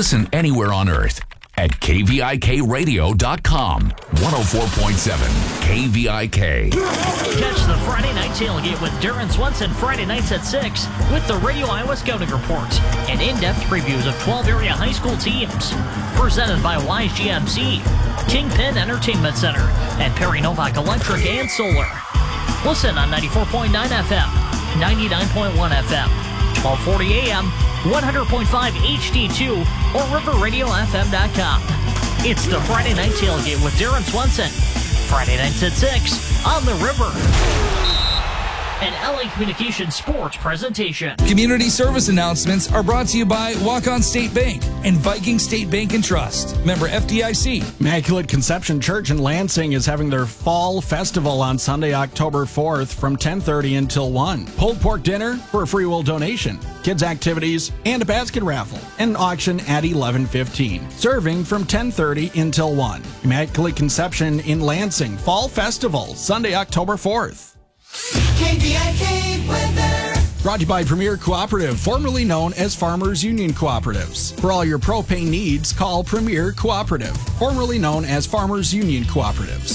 Listen anywhere on earth at KVIKradio.com. 104.7 KVIK. Catch the Friday Night Tailgate with Darren Swenson Friday nights at 6 with the Radio Iowa Scouting Report and in-depth previews of 12 area high school teams. Presented by Wise GMC, Kingpin Entertainment Center, and Perry Novak Electric and Solar. Listen on 94.9 FM, 99.1 FM, 1240 AM, 100.5 HD2, or riverradiofm.com. It's the Friday Night Tailgate with Darren Swenson. Friday nights at 6 on the River. An LA Communications Sports presentation. Community service announcements are brought to you by Walk-On State Bank and Viking State Bank and Trust. Member FDIC. Immaculate Conception Church in Lansing is having their fall festival on Sunday, October 4th from 10:30 until 1. Pulled pork dinner for a free will donation, kids activities, and a basket raffle. And auction at 11:15. Serving from 10:30 until 1. Immaculate Conception in Lansing Fall Festival, Sunday, October 4th. KVIK weather. Brought to you by Premier Cooperative, formerly known as Farmers Union Cooperatives. For all your propane needs, call Premier Cooperative, formerly known as Farmers Union Cooperatives.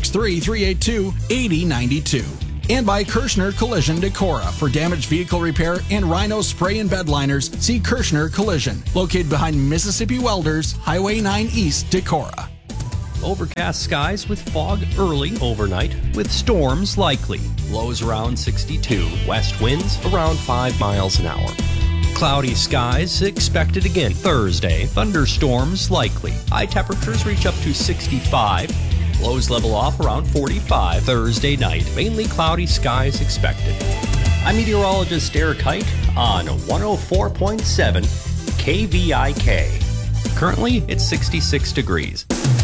563-382-8092. And by Kirschner Collision Decorah. For damaged vehicle repair and Rhino spray and bed liners, see Kirschner Collision. Located behind Mississippi Welders, Highway 9 East, Decorah. Overcast skies with fog early overnight, with storms likely. Lows around 62. West winds around 5 miles an hour. Cloudy skies expected again Thursday. Thunderstorms likely. High temperatures reach up to 65. Lows level off around 45 Thursday night. Mainly cloudy skies expected. I'm meteorologist Eric Height on 104.7 KVIK. Currently, it's 66 degrees.